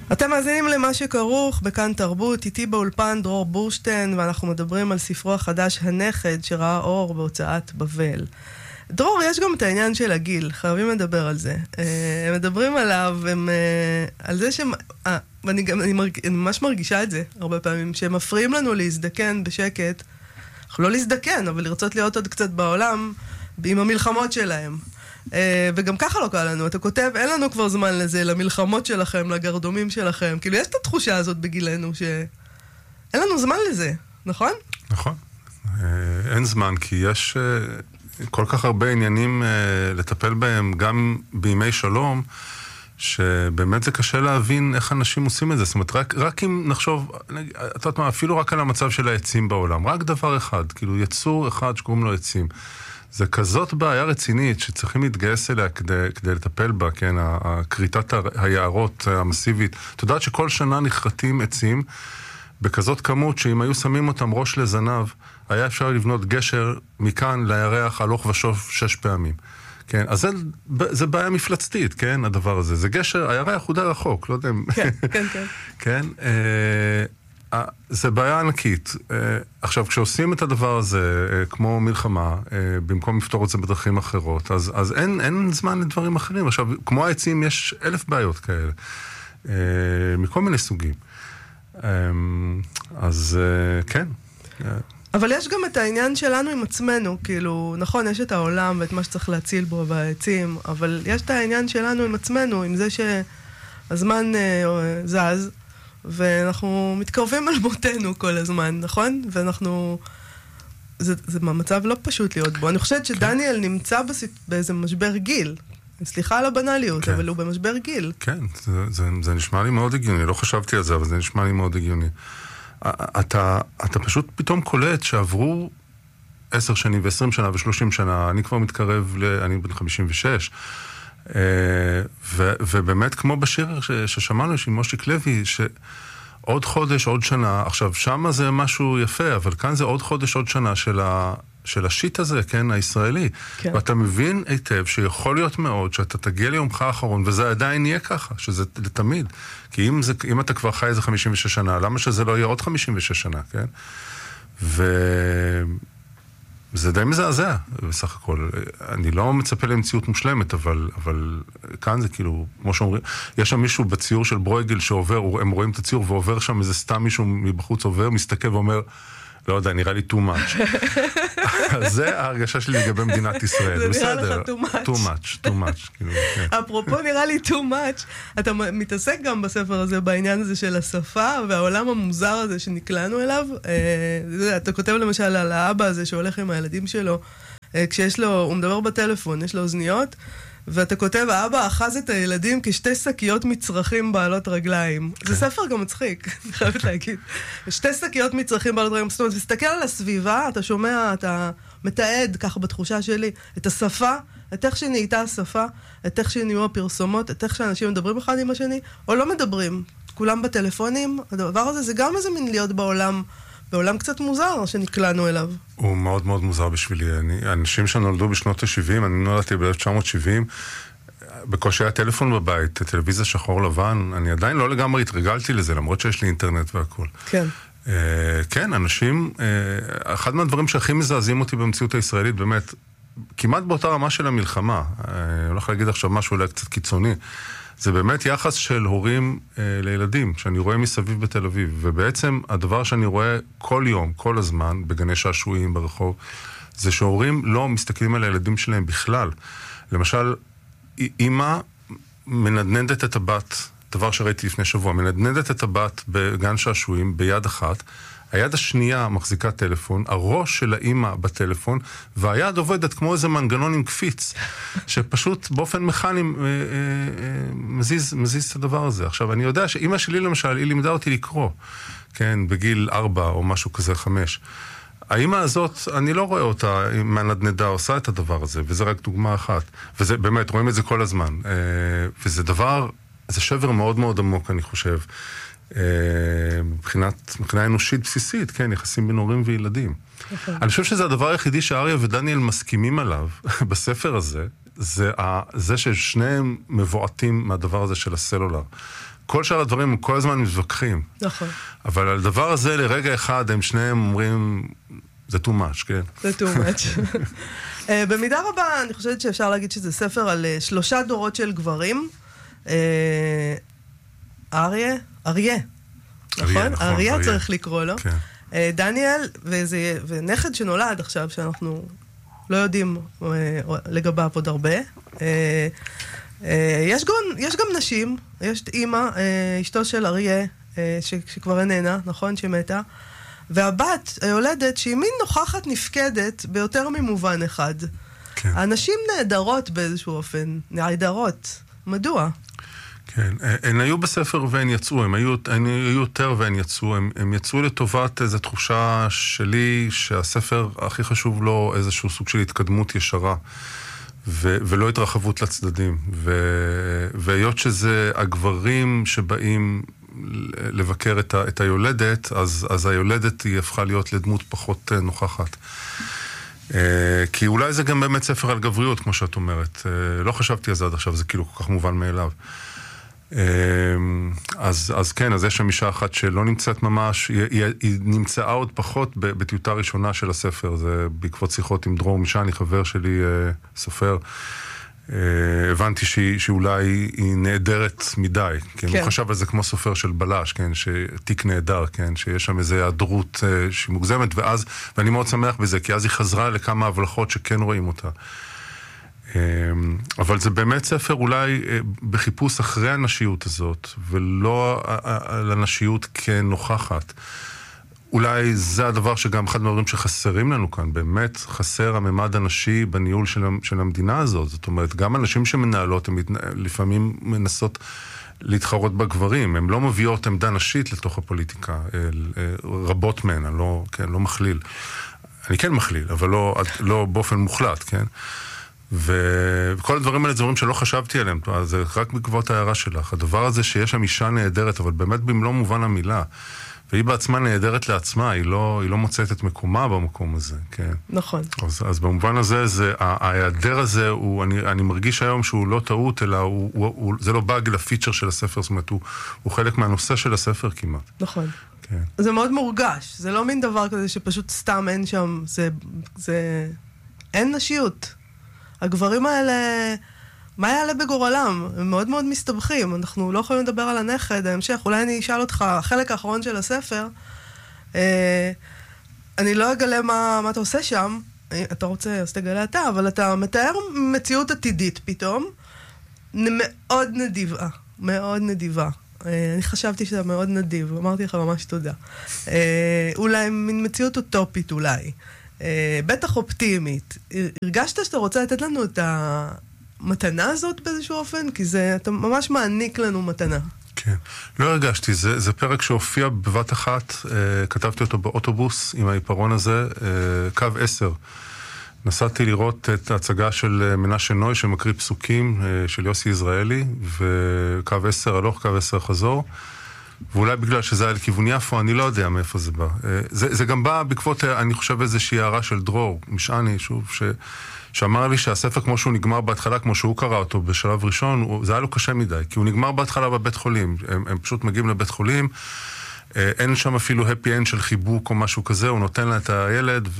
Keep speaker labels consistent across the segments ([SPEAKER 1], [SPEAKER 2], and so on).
[SPEAKER 1] אתם מאזינים למה שכרוך בכאן תרבות, איתי באולפן דרור בורשטיין, ואנחנו מדברים על ספרו החדש הנכד שראה אור בהוצאת בבל. דרור, יש גם את העניין של הגיל, חייבים לדבר על זה. הם מדברים עליו, על זה ואני ממש מרגישה את זה הרבה פעמים, שהם מפריעים לנו להזדקן בשקט, אנחנו לא להזדקן, אבל לרצות להיות עוד קצת בעולם עם המלחמות שלהם. וגם ככה לא קל לנו, אתה כותב, אין לנו כבר זמן לזה, למלחמות שלכם, לגרדומים שלכם, כאילו יש את התחושה הזאת בגילנו, שאין לנו זמן לזה, נכון?
[SPEAKER 2] נכון, אין זמן, כי יש כל כך הרבה עניינים לטפל בהם, גם בימי שלום, שבאמת זה קשה להבין איך אנשים עושים את זה. זאת אומרת, רק אם נחשוב, אתה יודעת מה, אפילו רק על המצב של העצים בעולם, רק דבר אחד, כאילו יצור אחד שקוראים לו עצים. זה כזאת בעיה רצינית שצריכים להתגייס אליה כדי לטפל בה, כן, הכריתת היערות המסיבית. אתה יודעת שכל שנה נחרטים עצים בכזאת כמות שאם היו שמים אותם ראש לזנב, היה אפשר לבנות גשר מכאן לירח הלוך ושוב 6 פעמים. כן, אז זה בעיה מפלצתית, כן, הדבר הזה. זה גשר, הירח הוא די רחוק, לא יודע אם...
[SPEAKER 1] כן, כן, כן.
[SPEAKER 2] כן, זה בעיה ענקית. עכשיו, כשעושים את הדבר הזה, כמו מלחמה, במקום לפתור את זה בדרכים אחרות, אז אין זמן לדברים אחרים. עכשיו, כמו העצים, יש 1000 בעיות כאלה, מכל מיני סוגים. אז כן.
[SPEAKER 1] אבל יש גם את העניין שלנו עם עצמנו, כאילו, נכון, יש את העולם ואת מה שצריך להציל בו והעצים, אבל יש את העניין שלנו עם עצמנו, עם זה שהזמן זז, ואנחנו מתקרבים על מותנו כל הזמן, נכון? ואנחנו... זה מצב לא פשוט להיות בו. אני חושבת שדניאל נמצא באיזה משבר גיל. סליחה על הבנליות, אבל הוא במשבר גיל.
[SPEAKER 2] כן, זה נשמע לי מאוד הגיוני. לא חשבתי על זה, אבל זה נשמע לי מאוד הגיוני. אתה פשוט פתאום קולט שעברו 10 שנים ו20 שנה ו30 שנה, אני כבר מתקרב, אני בן 56, ובאמת כמו בשיר ששמענו עם מושיק לוי, שעוד חודש, עוד שנה, עכשיו שמה זה משהו יפה, אבל כאן זה עוד חודש, עוד שנה של השיט הזה, כן, הישראלי. כן. ואתה מבין היטב שיכול להיות מאוד שאתה תגיע ליומך האחרון, וזה עדיין יהיה ככה, שזה לתמיד. כי אם אתה כבר חי איזה 56 שנה, למה שזה לא יהיה עוד 56 שנה, כן? וזה די מזעזע, בסך הכל. אני לא מצפה למציאות מושלמת, אבל כאן זה כאילו, כמו שאומרים, יש שם מישהו בציור של ברויגל שעובר, הם רואים את הציור ועובר שם איזה סתם מישהו מבחוץ עובר, מסתכל ואומר, לא יודע, נראה לי too much. זה ההרגשה שלי לגבי מדינת ישראל.
[SPEAKER 1] זה נראה לך too much. אפרופו נראה לי too much, אתה מתעסק גם בספר הזה, בעניין הזה של השפה, והעולם המוזר הזה שנקלענו אליו. אתה כותב למשל על האבא הזה שהולך עם הילדים שלו, כשיש לו, הוא מדבר בטלפון, יש לו אוזניות, ואתה כותב, האבא אחז את הילדים כשתי שקיות מצרכים בעלות רגליים. זה ספר גם מצחיק, אני חייבת להגיד. 2 שקיות מצרכים בעלות רגליים. זאת אומרת, תסתכל על הסביבה, אתה שומע, אתה מתעד, ככה בתחושה שלי, את השפה, את איך שנהייתה השפה, את איך שנהיו הפרסומות, את איך שאנשים מדברים אחד עם השני, או לא מדברים. כולם בטלפונים. הדבר הזה זה גם איזה מין להיות בעולם קצת מוזר שנקלענו אליו.
[SPEAKER 2] הוא מאוד מאוד מוזר בשבילי. אנשים שנולדו בשנות ה-70, אני נולדתי ב-1970, בקושי היה טלפון בבית, טלוויזיה שחור לבן, אני עדיין לא לגמרי התרגלתי לזה, למרות שיש לי אינטרנט והכל.
[SPEAKER 1] כן.
[SPEAKER 2] כן, אנשים, אחד מהדברים שהכי מזעזעים אותי במציאות הישראלית, באמת, כמעט באותה רמה של המלחמה, אני הולך להגיד עכשיו משהו אולי קצת קיצוני, זה באמת יחס של הורים לילדים, שאני רואה מסביב בתל אביב, ובעצם הדבר שאני רואה כל יום, כל הזמן, בגני שעשועים, ברחוב, זה שהורים לא מסתכלים על הילדים שלהם בכלל. למשל, אמא מנדנדת את הבת, דבר שראיתי לפני שבוע, מנדנדת את הבת בגן שעשועים ביד אחת, היד השנייה מחזיקה טלפון, הראש של האמא בטלפון, והיד עובדת כמו איזה מנגנון עם קפיץ, שפשוט באופן מכני מזיז את הדבר הזה. עכשיו, אני יודע שאמא שלי למשל, היא לימדה אותי לקרוא, כן, בגיל 4 או משהו כזה 5. האמא הזאת, אני לא רואה אותה, מהנדנדה עושה את הדבר הזה, וזה רק דוגמה אחת. וזה באמת, רואים את זה כל הזמן. וזה דבר, זה שבר מאוד מאוד עמוק, אני חושב. מבחינה אנושית בסיסית, כן, יחסים בין הורים וילדים. אני חושב שזה הדבר היחידי שאריה ודניאל מסכימים עליו בספר הזה, זה ששניהם מבועטים מהדבר הזה של הסלולר. כל שאר הדברים, כל הזמן מתווכחים.
[SPEAKER 1] נכון.
[SPEAKER 2] אבל על הדבר הזה, לרגע אחד, הם שניהם אומרים, זה too much, כן?
[SPEAKER 1] זה too much. במידה רבה, אני חושבת שאפשר להגיד שזה ספר על 3 דורות של גברים. אריה, נכון? אריה צריך לקרוא לו. דניאל, ונכד שנולד עכשיו, שאנחנו לא יודעים לגביו עוד הרבה. יש גם נשים, יש אימא, אשתו של אריה, שכבר איננה, נכון? שמתה. והבת, היולדת, שהיא מין נוכחת נפקדת ביותר ממובן אחד. כן. הנשים נהדרות באיזשהו אופן, נהדרות. מדוע?
[SPEAKER 2] כן, הן היו בספר והן יצאו, הן היו יותר והן יצאו, הם יצאו לטובת איזו תחושה שלי שהספר הכי חשוב לו איזשהו סוג של התקדמות ישרה, ולא התרחבות לצדדים, והיות שזה הגברים שבאים לבקר את היולדת, אז היולדת היא הפכה להיות לדמות פחות נוכחת. כי אולי זה גם באמת ספר על גבריות, כמו שאת אומרת. לא חשבתי על זה עד עכשיו, זה כאילו כל כך מובן מאליו. אז כן, אז יש שם אישה אחת שלא נמצאת ממש, היא נמצאה עוד פחות בטיוטה ראשונה של הספר, זה בעקבות שיחות עם דרור משני, חבר שלי, סופר, הבנתי שאולי היא נהדרת מדי, כן, הוא חשב על זה כמו סופר של בלש, כן, שתיק נהדר, כן, שיש שם איזו היעדרות שהיא מוגזמת, ואני מאוד שמח בזה, כי אז היא חזרה לכמה הבלחות שכן רואים אותה. אבל זה באמת ספר אולי בחיפוש אחרי הנשיות הזאת, ולא על הנשיות כנוכחת. אולי זה הדבר שגם אחד מהדברים שחסרים לנו כאן, באמת חסר הממד הנשי בניהול של המדינה הזאת. זאת אומרת, גם אנשים שמנהלות, הם לפעמים מנסות להתחרות בגברים, הם לא מביאות עמדה נשית לתוך הפוליטיקה, רבות מהן, אני לא מכליל. אני כן מכליל, אבל לא באופן מוחלט, כן? וכל הדברים האלה זה דברים שלא חשבתי עליהם, זה רק בעקבות ההערה שלך. הדבר הזה שיש שם אישה נהדרת, אבל באמת במלוא מובן המילה, והיא בעצמה נהדרת לעצמה, היא לא מוצאת את מקומה במקום הזה, כן.
[SPEAKER 1] נכון.
[SPEAKER 2] אז במובן הזה, ההיעדר הזה, אני מרגיש היום שהוא לא טעות, אלא זה לא באג לפיצ'ר של הספר, זאת אומרת, הוא חלק מהנושא של הספר כמעט.
[SPEAKER 1] נכון. כן. זה מאוד מורגש, זה לא מין דבר כזה שפשוט סתם אין שם, אין נשיות. הגברים האלה, מה יעלה בגורלם? הם מאוד מאוד מסתבכים. אנחנו לא יכולים לדבר על הנכד, ההמשך. אולי אני אשאל אותך, החלק האחרון של הספר, אני לא אגלה מה אתה עושה שם, אתה רוצה, אז תגלה אתה, אבל אתה מתאר מציאות עתידית פתאום, מאוד נדיבה, מאוד נדיבה. אני חשבתי שאתה מאוד נדיב, אמרתי לך ממש תודה. אולי מין מציאות אוטופית אולי. בטח אופטימית. הרגשת שאתה רוצה לתת לנו את המתנה הזאת באיזשהו אופן? כי אתה ממש מעניק לנו מתנה.
[SPEAKER 2] כן. לא הרגשתי. זה פרק שהופיע בבת אחת, כתבתי אותו באוטובוס עם העיפרון הזה, קו 10. נסעתי לראות את ההצגה של מנשה נוי שמקריא פסוקים של יוסי יזרעאלי, וקו 10 הלוך, קו 10 חזור. ואולי בגלל שזה היה לכיוון יפו, אני לא יודע מאיפה זה בא. זה גם בא בעקבות, אני חושב, איזושהי הערה של דרור, משעני, שוב, שאמר לי שהספר כמו שהוא נגמר בהתחלה, כמו שהוא קרא אותו בשלב ראשון, זה היה לו קשה מדי, כי הוא נגמר בהתחלה בבית חולים. הם פשוט מגיעים לבית חולים, אין שם אפילו הפי אנד של חיבוק או משהו כזה, הוא נותן לה את הילד,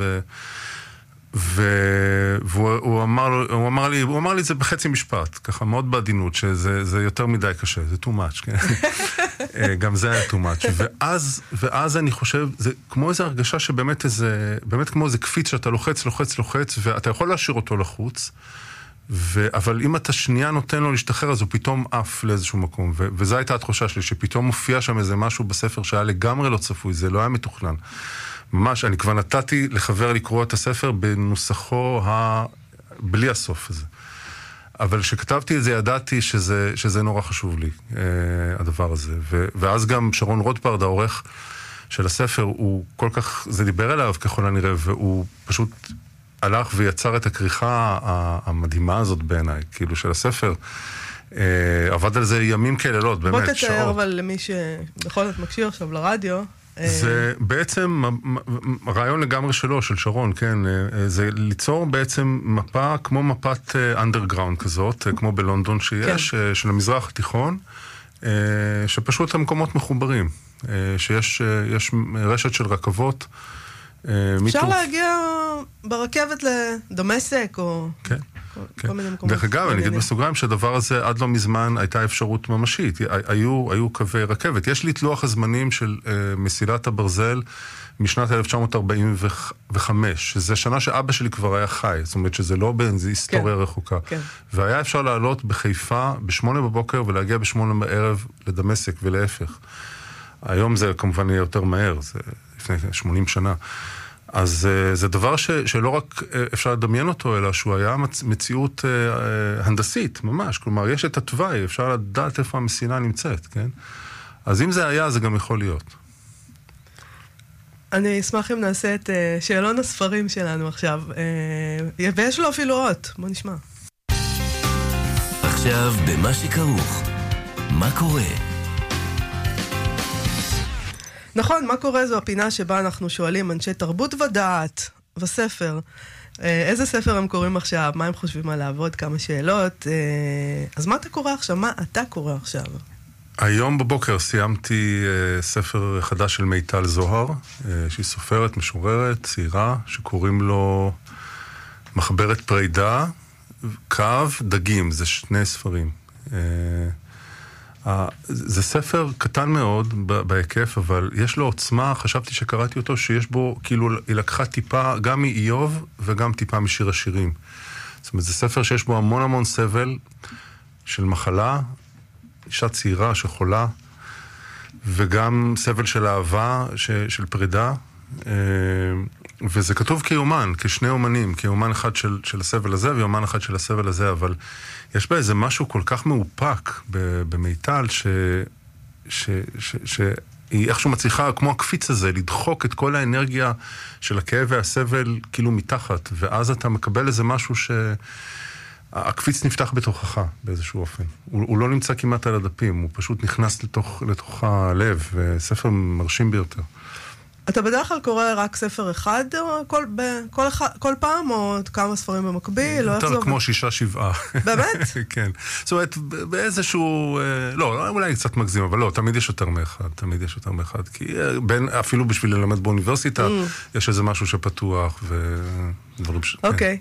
[SPEAKER 2] והוא אמר לי זה בחצי משפט, ככה מאוד בעדינות, שזה יותר מדי קשה, זה too much, כן? גם זה היה too much. ואז אני חושב, זה כמו איזו הרגשה שבאמת באמת כמו איזה קפיץ שאתה לוחץ, ואתה יכול להשאיר אותו לחוץ, אבל אם אתה שנייה נותן לו להשתחרר, אז הוא פתאום עף לאיזשהו מקום, וזו הייתה התחושה שלי, שפתאום מופיע שם איזה משהו בספר שהיה לגמרי לא צפוי, זה לא היה מתוכנן. ממש, אני כבר נתתי לחבר לקרוא את הספר בנוסחו בלי הסוף הזה. אבל כשכתבתי את זה, ידעתי שזה נורא חשוב לי, הדבר הזה. ואז גם שרון רוטפרד, העורך של הספר, הוא כל כך, זה דיבר אליו ככל הנראה, והוא פשוט הלך ויצר את הכריכה המדהימה הזאת בעיניי, כאילו של הספר. עבד על זה ימים כלילות, באמת,
[SPEAKER 1] שעות. בוא תתאר אבל למי שבכל זאת מקשיב עכשיו לרדיו,
[SPEAKER 2] זה בעצם רעיון לגמרי שלו, של שרון, כן, זה ליצור בעצם מפה כמו מפת אנדרגראונד כזאת, כמו בלונדון שיש, של המזרח התיכון, שפשוט המקומות מחוברים, שיש רשת של רכבות.
[SPEAKER 1] אפשר להגיע ברכבת לדמשק או...
[SPEAKER 2] כן. דרך אגב, אני אגיד בסוגריים שהדבר הזה עד לא מזמן הייתה אפשרות ממשית. היו קווי רכבת. יש לי את לוח הזמנים של מסילת הברזל משנת 1945, שזה שנה שאבא שלי כבר היה חי, זאת אומרת שזה לא באיזו היסטוריה רחוקה. והיה אפשר לעלות בחיפה ב8 בבוקר ולהגיע ב8 בערב לדמשק ולהפך. היום זה כמובן יהיה יותר מהר, זה לפני 80 שנה. אז זה דבר שלא רק אפשר לדמיין אותו, אלא שהוא היה מציאות הנדסית, ממש. כלומר, יש את התוואי, אפשר לדעת איפה המסילה נמצאת, כן? אז אם זה היה, זה גם יכול להיות.
[SPEAKER 1] אני אשמח אם נעשה את שאלון הספרים שלנו עכשיו. ויש לו אפילו אות, בוא נשמע.
[SPEAKER 3] עכשיו במה שכרוך. מה קורה?
[SPEAKER 1] נכון, מה קורה זו הפינה שבה אנחנו שואלים אנשי תרבות ודעת וספר. איזה ספר הם קוראים עכשיו? מה הם חושבים עליו? עוד כמה שאלות. אז מה אתה קורא עכשיו? מה אתה קורא עכשיו?
[SPEAKER 2] היום בבוקר סיימתי ספר חדש של מיטל זוהר, שהיא סופרת, משוררת, צעירה, שקוראים לו מחברת פרידה, קו, דגים. זה שני ספרים. זה ספר קטן מאוד בהיקף, אבל יש לו עוצמה, חשבתי שקראתי אותו, שיש בו, כאילו, היא לקחה טיפה גם מאיוב וגם טיפה משיר השירים. זאת אומרת, זה ספר שיש בו המון המון סבל של מחלה, אישה צעירה שחולה, וגם סבל של אהבה, של פרידה, וזה כתוב כיומן, כשני אומנים, כיומן אחד של הסבל הזה ויומן אחד של הסבל הזה, אבל יש בה איזה משהו כל כך מאופק במיטל, שהיא איכשהו מצליחה, כמו הקפיץ הזה, לדחוק את כל האנרגיה של הכאב והסבל כאילו מתחת, ואז אתה מקבל איזה משהו הקפיץ נפתח בתוכך באיזשהו אופן. הוא לא נמצא כמעט על הדפים, הוא פשוט נכנס לתוך הלב, וספר מרשים ביותר.
[SPEAKER 1] אתה בדרך כלל קורא רק ספר אחד כל פעם, או כמה ספרים במקביל?
[SPEAKER 2] יותר כמו 6-7.
[SPEAKER 1] באמת?
[SPEAKER 2] כן. זאת אומרת, באיזשהו... לא, אולי קצת מגזים, אבל לא, תמיד יש יותר מאחד. תמיד יש יותר מאחד. כי אפילו בשביל ללמד באוניברסיטה, יש איזה משהו שפתוח ודברים ש...
[SPEAKER 1] אוקיי.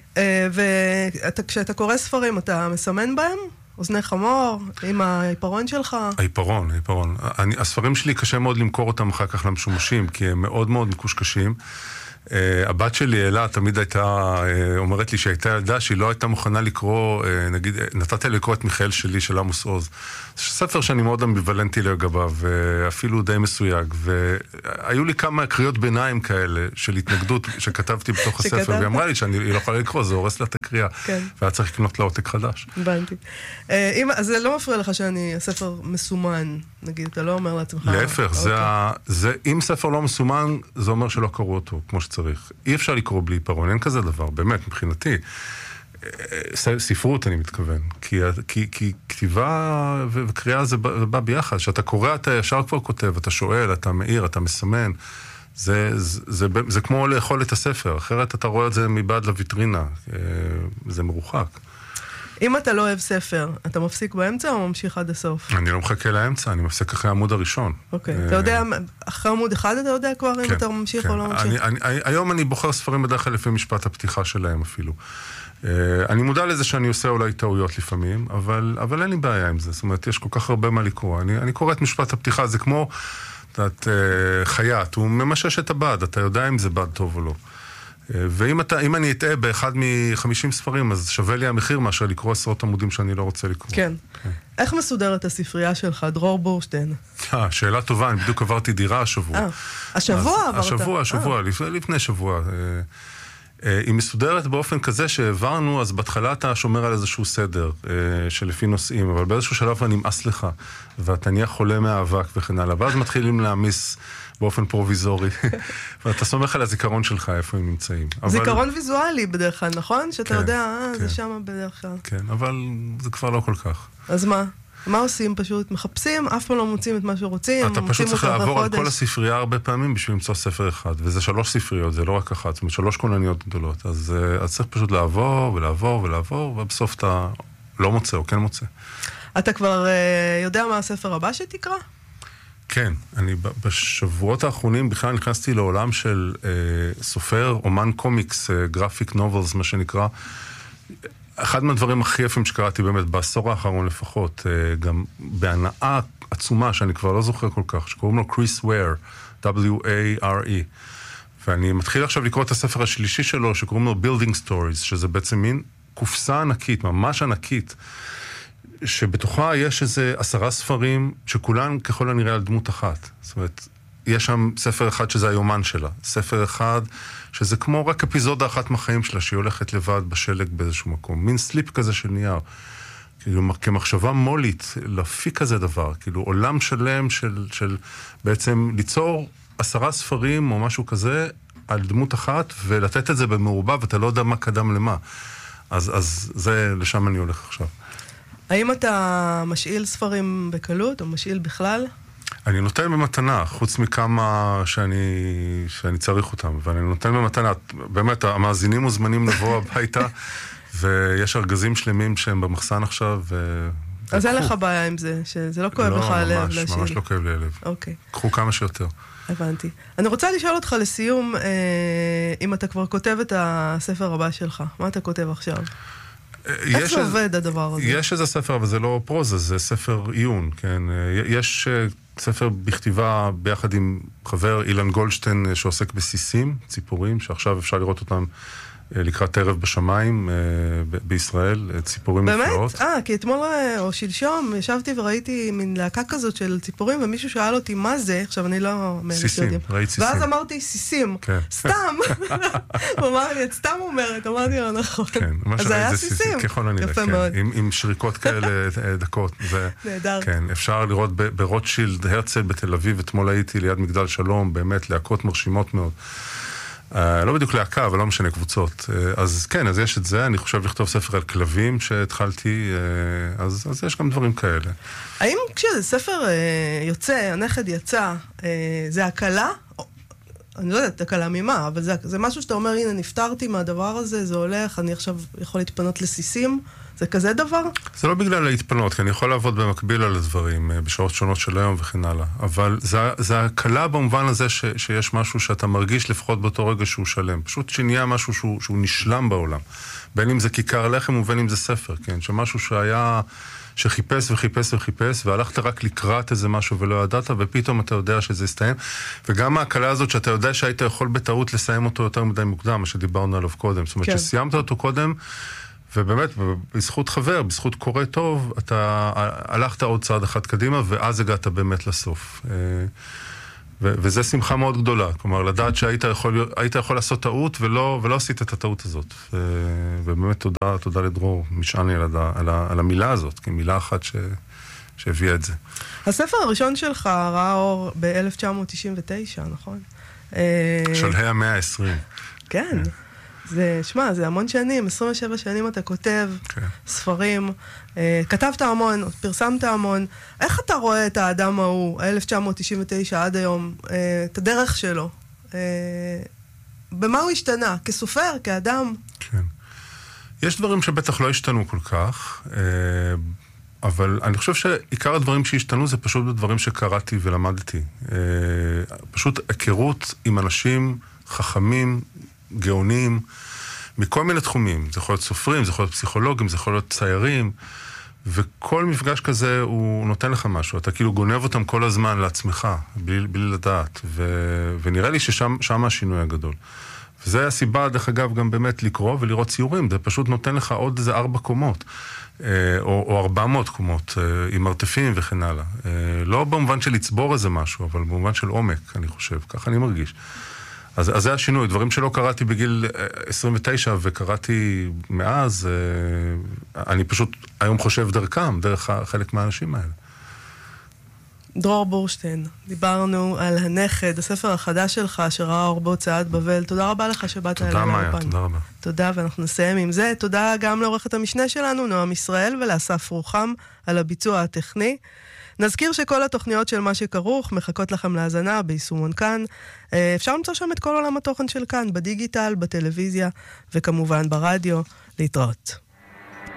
[SPEAKER 1] וכשאתה קורא ספרים, אתה מסמן בהם? אוזני חמור, עם העיפרון שלך?
[SPEAKER 2] העיפרון. הספרים שלי קשה מאוד למכור אותם אחר כך למשומשים, כי הם מאוד מאוד מקושקשים. הבת שלי, אלה, תמיד הייתה, אומרת לי שהייתה ילדה שהיא לא הייתה מוכנה לקרוא, נגיד, נתתי לקרוא את מיכאל שלי של עמוס עוז. זה ספר שאני מאוד אמביוולנטי לגביו, ואפילו די מסויג, והיו לי כמה קריאות ביניים כאלה של התנגדות שכתבתי בתוך הספר, והיא אמרה לי שהיא לא יכולה לקרוא, זה הורס לה את הקריאה, והיה צריך לקנות לה עותק חדש.
[SPEAKER 1] הבנתי. אז זה לא מפריע לך הספר מסומן, נגיד, אתה לא אומר לעצמך...
[SPEAKER 2] להפך, אם ספר לא מסומן, זה אומר שלא קראו אותו, כמו שצריך. אי אפשר לקרוא בלי עיפרון, אין כזה דבר, באמת, מבחינתי. ספרות, אני מתכוון. כי כתיבה וקריאה זה בא ביחד. כשאתה קורא, אתה ישר כבר כותב, אתה שואל, אתה מאיר, אתה מסמן. זה כמו לאכול את הספר, אחרת אתה רואה את זה מבעד לויטרינה. זה מרוחק.
[SPEAKER 1] אם אתה לא אוהב ספר, אתה מפסיק באמצע או ממשיך עד הסוף?
[SPEAKER 2] אני לא מחכה לאמצע, אני מפסיק אחרי העמוד הראשון.
[SPEAKER 1] אוקיי, אתה יודע, אחרי עמוד אחד אתה יודע כבר אם אתה ממשיך או לא ממשיך?
[SPEAKER 2] היום אני בוחר ספרים בדרך כלל לפי משפט הפתיחה שלהם אפילו. אני מודע לזה שאני עושה אולי טעויות לפעמים, אבל אין לי בעיה עם זה. זאת אומרת, יש כל כך הרבה מה לקרוא. אני קורא את משפט הפתיחה, זה כמו חייט, הוא ממשש את הבד, אתה יודע אם זה בד טוב או לא. ואם אני אטעה באחד מ50 ספרים, אז שווה לי המחיר מאשר לקרוא 10 עמודים שאני לא רוצה לקרוא.
[SPEAKER 1] כן. איך מסודרת הספרייה שלך, דרור בורשטיין?
[SPEAKER 2] שאלה טובה, אני בדיוק עברתי דירה השבוע.
[SPEAKER 1] השבוע עברת?
[SPEAKER 2] השבוע, לפני שבוע. היא מסודרת באופן כזה שהעברנו, אז בהתחלה אתה שומר על איזשהו סדר שלפי נושאים, אבל באיזשהו שלב נמאס לך, ואתה נהיה חולה מהאבק וכן הלאה, ואז מתחילים להעמיס באופן פרוביזורי, ואתה סומך על הזיכרון שלך איפה הם נמצאים.
[SPEAKER 1] זיכרון ויזואלי בדרך כלל, נכון? שאתה יודע, זה שם בדרך כלל.
[SPEAKER 2] כן, אבל זה כבר לא כל כך.
[SPEAKER 1] אז מה? מה עושים פשוט? מחפשים, אף פעם לא מוצאים את מה שרוצים.
[SPEAKER 2] אתה פשוט צריך לעבור על כל הספרייה הרבה פעמים בשביל למצוא ספר אחד, וזה 3 ספריות, זה לא רק אחת, זאת אומרת 3 כונניות גדולות, אז צריך פשוט לעבור ולעבור ולעבור, ובסוף אתה לא מוצא או כן מוצא.
[SPEAKER 1] אתה כבר יודע מה הספר הבא שתקרא?
[SPEAKER 2] כן, אני בשבועות האחרונים בכלל נכנסתי לעולם של סופר, אומן קומיקס, גרפיק נובלס, מה שנקרא. אחד מהדברים הכי יפים שקראתי באמת, בעשור האחרון לפחות, גם בהנאה עצומה, שאני כבר לא זוכר כל כך, שקוראים לו קריס וויר, W-A-R-E. ואני מתחיל עכשיו לקרוא את הספר השלישי שלו, שקוראים לו Building Stories, שזה בעצם מין קופסה ענקית, ממש ענקית, שבתוכה יש איזה 10 ספרים, שכולן ככל הנראה על דמות אחת. זאת אומרת, יש שם ספר אחד שזה היומן שלה, ספר אחד שזה כמו רק אפיזודה אחת מהחיים שלה, שהיא הולכת לבד בשלג באיזשהו מקום, מין סליפ כזה של נייר. כאילו, כמחשבה מולית, להפיק כזה דבר, כאילו עולם שלם של בעצם ליצור 10 ספרים או משהו כזה על דמות אחת, ולתת את זה במעורבב, ואתה לא יודע מה קדם למה. אז זה, לשם אני הולך עכשיו.
[SPEAKER 1] האם אתה משאיל ספרים בקלות, או משאיל בכלל?
[SPEAKER 2] אני נותן במתנה, חוץ מכמה שאני צריך אותם, ואני נותן במתנה, באמת, המאזינים מוזמנים לבוא הביתה, ויש ארגזים שלמים שהם במחסן עכשיו,
[SPEAKER 1] אז אין לך בעיה עם זה, שזה לא כואב לך הלב להשאיל.
[SPEAKER 2] לא, ממש לא כואב לי הלב.
[SPEAKER 1] אוקיי.
[SPEAKER 2] קחו כמה שיותר.
[SPEAKER 1] הבנתי. אני רוצה לשאול אותך לסיום, אם אתה כבר כותב את הספר הבא שלך, מה אתה כותב עכשיו? איך זה עובד הדבר הזה?
[SPEAKER 2] יש איזה ספר, אבל זה לא פרוזה, זה ספר עיון, כן. יש ספר בכתיבה ביחד עם חבר אילן גולדשטיין שעוסק בסיסים, ציפורים, שעכשיו אפשר לראות אותם לקראת ערב בשמיים בישראל, ציפורים נפלאות.
[SPEAKER 1] באמת? כי אתמול או שלשום ישבתי וראיתי מין להקה כזאת של ציפורים, ומישהו שאל אותי מה זה, עכשיו אני לא...
[SPEAKER 2] סיסים, ראית סיסים.
[SPEAKER 1] ואז אמרתי סיסים, סתם. הוא אמר לי, את סתם אומרת, אמרתי לו נכון.
[SPEAKER 2] כן,
[SPEAKER 1] אז זה היה סיסים.
[SPEAKER 2] ככל הנראה,
[SPEAKER 1] יפה מאוד.
[SPEAKER 2] עם שריקות כאלה דקות.
[SPEAKER 1] נהדר.
[SPEAKER 2] כן, אפשר לראות ברוטשילד, הרצל בתל אביב, אתמול הייתי ליד מגדל שלום, באמת להקות מרשימות מאוד. לא בדיוק להקה, אבל לא משנה קבוצות. אז כן, אז יש את זה. אני חושב לכתוב ספר על כלבים שהתחלתי, אז יש גם דברים כאלה.
[SPEAKER 1] האם כשספר יוצא, הנכד יצא, זה הקלה? אני לא יודעת, הקלה ממה, אבל זה משהו שאתה אומר, הנה, נפטרתי מהדבר הזה, זה הולך, אני עכשיו יכול להתפנות לסיסים. זה כזה דבר?
[SPEAKER 2] זה לא בגלל להתפנות, כי אני יכול לעבוד במקביל על הדברים, בשעות שונות של היום וכן הלאה. אבל זה הקלה במובן הזה שיש משהו שאתה מרגיש לפחות באותו רגע שהוא שלם. פשוט שנהיה משהו שהוא נשלם בעולם. בין אם זה כיכר לחם ובין אם זה ספר, כן? שמשהו שחיפש וחיפש וחיפש, והלכת רק לקראת איזה משהו ולא ידעת, ופתאום אתה יודע שזה יסתיים. וגם ההקלה הזאת שאתה יודע שהיית יכול בטעות לסיים אותו יותר מדי מוקדם, מה שדיברנו עליו קודם. זאת אומרת, שסיימת אותו קודם, ובאמת, בזכות חבר, בזכות קורא טוב, אתה הלכת עוד צעד אחד קדימה, ואז הגעת באמת לסוף. וזה שמחה מאוד גדולה. כלומר, לדעת שהיית יכול לעשות טעות, ולא עשית את הטעות הזאת. ובאמת תודה לדרור משעני על המילה הזאת, כי מילה אחת שהביאה את זה.
[SPEAKER 1] הספר הראשון שלך ראה אור ב-1999, נכון?
[SPEAKER 2] שלהי המאה ה-20.
[SPEAKER 1] כן. שמע, זה המון שנים, 27 שנים אתה כותב ספרים, כתבת המון, פרסמת המון. איך אתה רואה את האדם ההוא, 1999 עד היום, את הדרך שלו? במה הוא השתנה? כסופר, כאדם?
[SPEAKER 2] כן. יש דברים שבטח לא השתנו כל כך, אבל אני חושב שעיקר הדברים שהשתנו זה פשוט דברים שקראתי ולמדתי. פשוט היכרות עם אנשים חכמים, גאונים, מכל מיני תחומים. זה יכול להיות סופרים, זה יכול להיות פסיכולוגים, זה יכול להיות ציירים, וכל מפגש כזה הוא נותן לך משהו. אתה כאילו גונב אותם כל הזמן לעצמך, בלי לדעת. ונראה לי ששם השינוי הגדול. וזה הסיבה, דרך אגב, גם באמת לקרוא ולראות ציורים. זה פשוט נותן לך עוד איזה 4 קומות, או 400 קומות, עם מרתפים וכן הלאה. לא במובן של לצבור איזה משהו, אבל במובן של עומק, אני חושב. ככה אני מרגיש. אז זה השינוי, דברים שלא קראתי בגיל 29 וקראתי מאז, אני פשוט היום חושב דרכם, דרך חלק מהאנשים האלה.
[SPEAKER 1] דרור בורשטיין, דיברנו על הנכד, הספר החדש שלך שראה אור בהוצאת בבל. תודה רבה לך שבאת אלינו.
[SPEAKER 2] תודה מאיה, תודה רבה.
[SPEAKER 1] תודה, ואנחנו נסיים עם זה. תודה גם לעורכת המשנה שלנו, נועם ישראל, ולאסף רוחם על הביצוע הטכני. נזכיר שכל התוכניות של מה שכרוך מחכות לכם להאזנה ביישומון כאן. אפשר למצוא שם את כל עולם התוכן של כאן, בדיגיטל, בטלוויזיה, וכמובן ברדיו. להתראות.